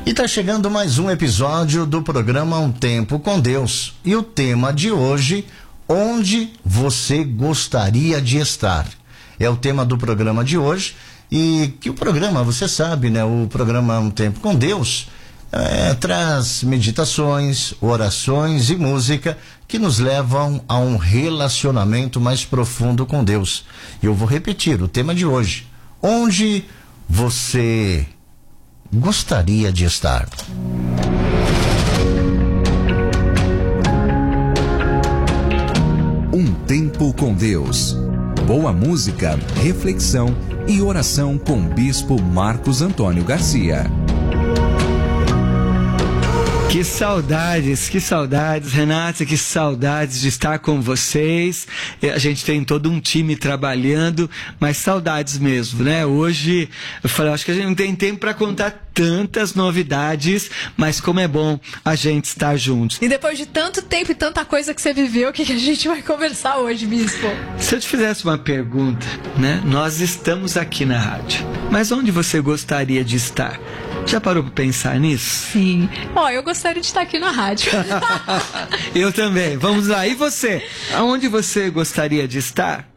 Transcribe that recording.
E está chegando mais um episódio do programa Um Tempo com Deus. E o tema de hoje, onde você gostaria de estar? É o tema do programa de hoje. E que o programa, você sabe, né? O programa Um Tempo com Deus traz meditações, orações e música que nos levam a um relacionamento mais profundo com Deus. E eu vou repetir o tema de hoje. Onde você gostaria de estar? Um Tempo com Deus. Boa música, reflexão e oração com o Bispo Marcos Antônio Garcia. Que saudades, Renata, que saudades de estar com vocês. A gente tem todo um time trabalhando, mas saudades mesmo, né? Hoje, eu falei, acho que a gente não tem tempo para contar tantas novidades, mas como é bom a gente estar juntos. E depois de tanto tempo e tanta coisa que você viveu, o que a gente vai conversar hoje, Bispo? Se eu te fizesse uma pergunta, né? Nós estamos aqui na rádio, mas onde você gostaria de estar? Já parou para pensar nisso? Sim. Eu gostaria de estar aqui na rádio. Eu também. Vamos lá. E você? Aonde você gostaria de estar?